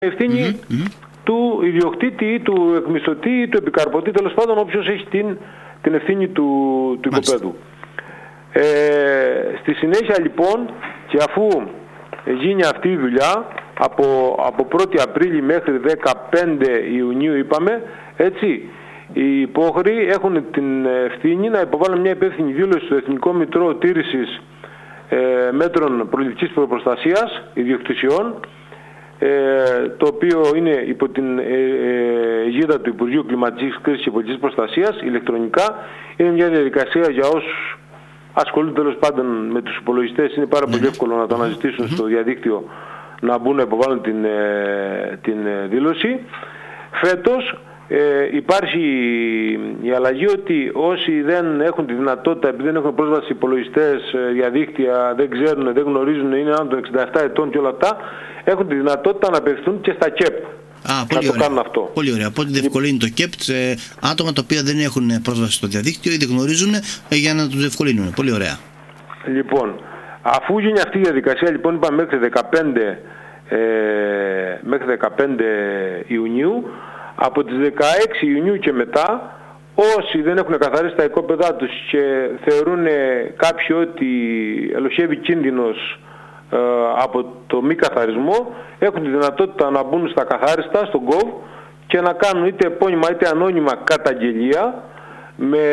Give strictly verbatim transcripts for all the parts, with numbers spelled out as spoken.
ευθύνη Mm-hmm. του ιδιοκτήτη ή του εκμισθωτή ή του επικαρπωτή, τέλος πάντων όποιος έχει την, την ευθύνη του, του οικοπαίδου. Ε, στη συνέχεια λοιπόν, και αφού γίνει αυτή η δουλειά από, από πρώτη Απρίλη μέχρι δεκαπέντε Ιουνίου είπαμε, έτσι, οι υπόχρεοι έχουν την ευθύνη να υποβάλουν μια υπεύθυνη δήλωση στο Εθνικό Μητρό Τήρησης ε, Μέτρων Προληπτικής Προστασίας Ιδιοκτησιών, ε, το οποίο είναι υπό την ε, ε, αιγίδα του Υπουργείου Κλιματικής Κρίσης και Πολιτικής Προστασίας, ηλεκτρονικά. Είναι μια διαδικασία για όσους ασχολούνται τέλος πάντων με τους υπολογιστές, είναι πάρα πολύ εύκολο να το αναζητήσουν στο διαδίκτυο, να μπουν να υποβάλουν την, ε, την δήλωση. Φέτος ε, υπάρχει η αλλαγή ότι όσοι δεν έχουν τη δυνατότητα, επειδή δεν έχουν πρόσβαση σε υπολογιστές, διαδίκτυα, δεν ξέρουν, δεν γνωρίζουν, είναι άνω των εξήντα επτά ετών και όλα αυτά, έχουν τη δυνατότητα να απευθυνθούν και στα ΚΕΠ. Α, πολύ, να ωραία. το αυτό. Πολύ ωραία. Οπότε διευκολύνει το ΚΕΠ σε άτομα τα οποία δεν έχουν πρόσβαση στο διαδίκτυο ή δεν γνωρίζουν, για να τους διευκολύνουν. Πολύ ωραία. Λοιπόν, αφού γίνει αυτή η διαδικασία, λοιπόν, είπαμε μέχρι δεκαπέντε, ε, μέχρι δεκαπέντε Ιουνίου, από τις δεκαέξι Ιουνίου και μετά, όσοι δεν έχουν καθαρίσει τα οικόπεδά τους και θεωρούν κάποιοι ότι ελοχεύει κίνδυνος ε, από το μη καθαρισμό, έχουν τη δυνατότητα να μπουν στα καθάριστα, στον γκοβ, και να κάνουν είτε επώνυμα είτε ανώνυμα καταγγελία με,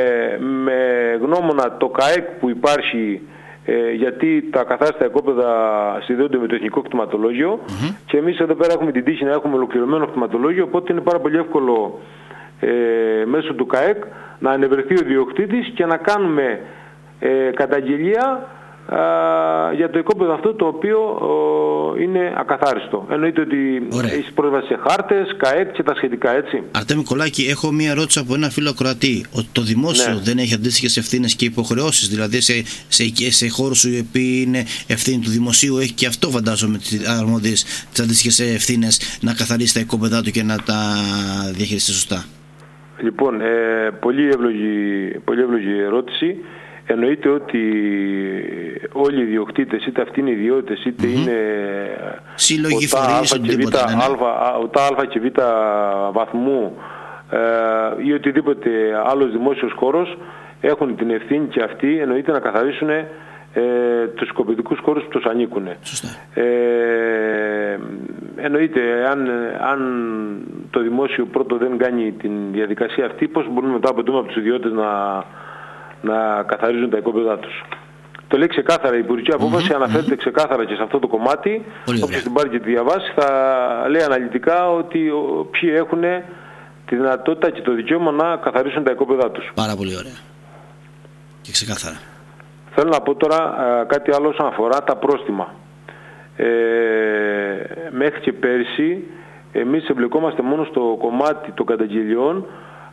με γνώμονα το ΚΑΕΚ που υπάρχει, ε, γιατί τα καθάριστα οικόπεδα συνδέονται με το Εθνικό Κτηματολόγιο, mm-hmm. και εμείς εδώ πέρα έχουμε την τύχη να έχουμε ολοκληρωμένο κτηματολόγιο, οπότε είναι πάρα πολύ εύκολο ε, μέσω του ΚΑΕΚ να ανεβρεθεί ο ιδιοκτήτης και να κάνουμε ε, καταγγελία α, για το οικόπεδο αυτό, το οποίο ο, είναι ακαθάριστο. Εννοείται ότι έχει πρόσβαση σε χάρτες, ΚΑΕΚ και τα σχετικά, έτσι. Αρτέμι Κολάκη, έχω μία ερώτηση από ένα φίλο ακροατή. Ότι το δημόσιο ναι. δεν έχει αντίστοιχες ευθύνες και υποχρεώσεις, δηλαδή σε, σε, σε χώρους οι οποίοι είναι ευθύνη του δημοσίου, έχει και αυτό φαντάζομαι τις αρμόδιες, τις αντίστοιχες ευθύνες να καθαρίσει τα οικόπεδά του και να τα διαχειριστεί σωστά. Λοιπόν, ε, πολύ εύλογη, πολύ εύλογη ερώτηση. Εννοείται ότι όλοι οι ιδιοκτήτες, είτε αυτοί είναι ιδιώτες, είτε mm-hmm. είναι συλλογή φορείς, οτιδήποτε, ναι. α και β βαθμού ε, ή οτιδήποτε άλλος δημόσιος χώρος, έχουν την ευθύνη και αυτοί, εννοείται, να καθαρίσουν ε, τους οικοπαιδικούς χώρους που τους ανήκουν. Ε, εννοείται, αν, αν το δημόσιο πρώτο δεν κάνει την διαδικασία αυτή, πώς μπορούμε μετά από από τους ιδιώτες να να καθαρίζουν τα οικόπεδά τους. Το λέει ξεκάθαρα η Υπουργική Απόφαση, mm-hmm. αναφέρεται ξεκάθαρα και σε αυτό το κομμάτι. Όποιος την πάρει και τη διαβάσει θα λέει αναλυτικά ότι ο, ποιοι έχουν τη δυνατότητα και το δικαίωμα να καθαρίσουν τα οικόπεδά τους. Πάρα πολύ ωραία. Και ξεκάθαρα. Θέλω να πω τώρα α, κάτι άλλο όσον αφορά τα πρόστιμα. Ε, μέχρι και πέρσι εμείς εμπλεκόμαστε μόνο στο κομμάτι των καταγγελιών,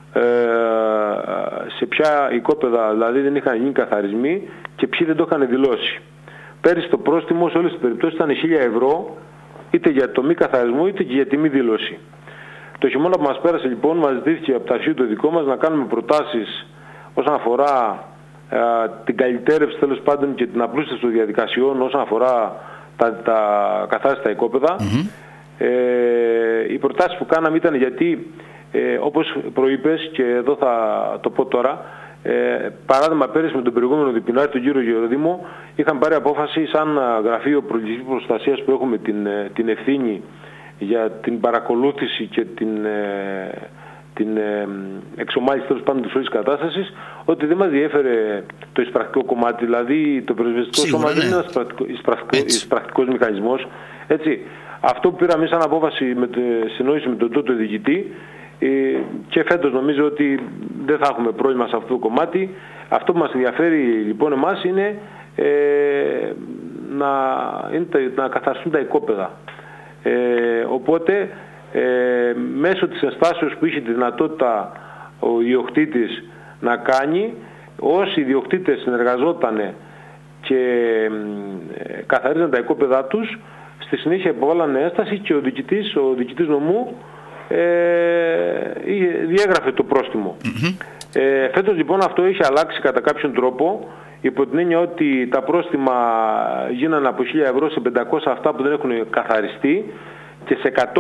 σε ποια οικόπεδα δηλαδή δεν είχαν γίνει καθαρισμοί και ποιοι δεν το είχαν δηλώσει. Πέρυσι το πρόστιμο σε όλες τις περιπτώσεις ήταν χίλια ευρώ, είτε για το μη καθαρισμό είτε και για τη μη δήλωση. Το χειμώνα που μας πέρασε λοιπόν μας ζητήθηκε από το αρχείο το δικό μας να κάνουμε προτάσεις όσον αφορά ε, την καλυτέρευση τέλος πάντων και την απλούστευση των διαδικασιών όσον αφορά τα, τα καθάριστα οικόπεδα. Mm-hmm. Ε, οι προτάσεις που κάναμε ήταν γιατί Ε, όπως προείπες, και εδώ θα το πω τώρα, ε, παράδειγμα πέρυσι με τον προηγούμενο διπινάρη, τον κύριο Γεροδήμο, είχαν πάρει απόφαση σαν γραφείο προληπτικής προστασίας που έχουμε την, την ευθύνη για την παρακολούθηση και την, ε, την ε, εξομάλυνση τέλος πάντων της όλης κατάστασης, ότι δεν μας διέφερε το εισπρακτικό κομμάτι, δηλαδή το πυροσβεστικό σώμα δεν είναι ένας εισπρακτικός μηχανισμός. Έτσι. Αυτό που πήραμε σαν απόφαση με συνόηση με τον τότε διοικητή, και φέτος νομίζω ότι δεν θα έχουμε πρόβλημα σε αυτό το κομμάτι. Αυτό που μας ενδιαφέρει λοιπόν εμάς είναι, ε, να, είναι να καθαριστούν τα οικόπεδα. Ε, οπότε ε, μέσω της ενστάσεως που είχε τη δυνατότητα ο ιδιοκτήτης να κάνει, όσοι ιδιοκτήτες συνεργαζόταν και ε, καθαρίζαν τα οικόπεδά τους, στη συνέχεια υποβάλλανε ένσταση και ο διοικητής, ο διοικητής νομού Ε, διέγραφε το πρόστιμο. Mm-hmm. Ε, φέτος λοιπόν αυτό είχε αλλάξει κατά κάποιον τρόπο, υπό την έννοια ότι τα πρόστιμα γίνανε από χίλια ευρώ σε πεντακόσια αυτά που δεν έχουν καθαριστεί, και σε εκατό